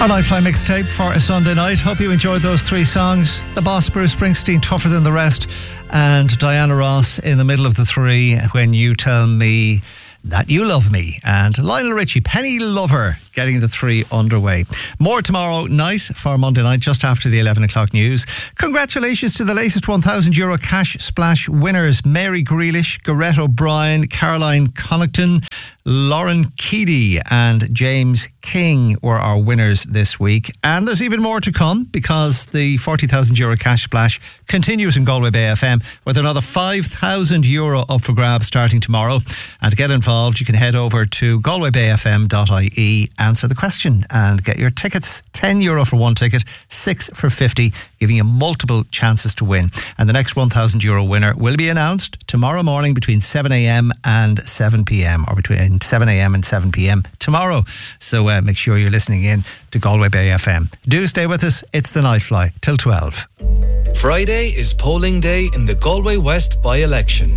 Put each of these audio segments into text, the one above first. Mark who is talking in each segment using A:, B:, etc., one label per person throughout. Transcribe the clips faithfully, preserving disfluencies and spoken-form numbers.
A: Our Nightfly mixtape for a Sunday night. Hope you enjoyed those three songs. The Boss, Bruce Springsteen, Tougher Than the Rest, and Diana Ross in the middle of the three, When You Tell Me That You Love Me, and Lionel Richie, Penny Lover, getting the three underway. More tomorrow night for Monday night, just after the eleven o'clock news. Congratulations to the latest one thousand euro cash splash winners: Mary Grealish, Garrett O'Brien, Caroline Connaughton, Lauren Keady and James King were our winners this week. And there's even more to come, because the forty thousand euro cash splash continues in Galway Bay F M with another five thousand euro up for grabs starting tomorrow. And to get involved, you can head over to galway bay f m dot i e, answer the question and get your tickets. ten euro for one ticket, six for fifty, giving you multiple chances to win. And the next one thousand euro winner will be announced tomorrow morning between seven a.m. and seven p.m, or between seven a.m. and seven p.m. tomorrow. So uh, make sure you're listening in to Galway Bay F M. Do stay with us. It's the Nightfly till twelve.
B: Friday is polling day in the Galway West by-election.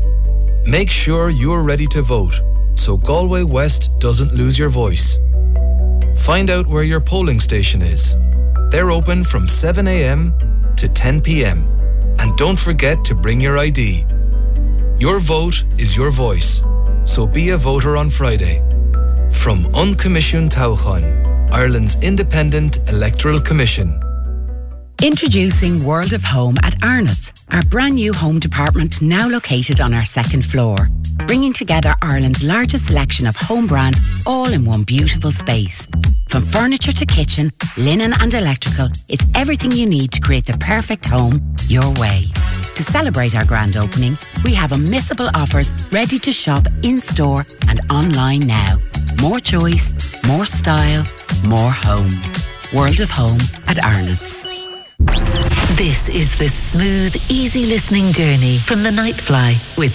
B: Make sure you're ready to vote, so Galway West doesn't lose your voice. Find out where your polling station is. They're open from seven a.m. to ten p.m. And don't forget to bring your I D. Your vote is your voice, so be a voter on Friday. From Uncommissioned Tauchan, Ireland's independent electoral commission.
C: Introducing World of Home at Arnott's, our brand new home department now located on our second floor, bringing together Ireland's largest selection of home brands all in one beautiful space. From furniture to kitchen, linen and electrical, it's everything you need to create the perfect home your way. To celebrate our grand opening, we have unmissable offers ready to shop in-store and online now. More choice, more style, more home. World of Home at Arnott's.
D: This is the smooth, easy listening journey from the Nightfly with